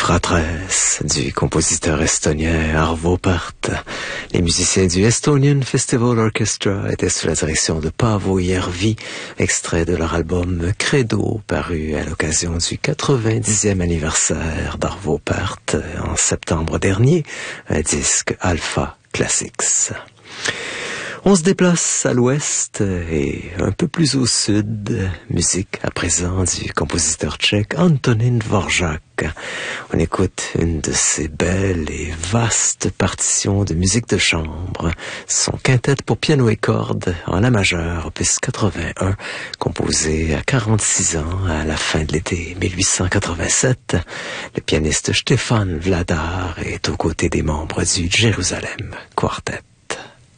Ratres du compositeur estonien Arvo Pärt. Les musiciens du Estonian Festival Orchestra étaient sous la direction de Paavo Järvi, extrait de leur album Credo, paru à l'occasion du 90e anniversaire d'Arvo Pärt en septembre dernier, un disque Alpha Classics. On se déplace à l'ouest et un peu plus au sud. Musique à présent du compositeur tchèque Antonín Dvořák. On écoute une de ses belles et vastes partitions de musique de chambre. Son quintet pour piano et cordes en la majeure, opus 81, composé à 46 ans à la fin de l'été 1887. Le pianiste Stefan Vladar est aux côtés des membres du Jérusalem Quartet.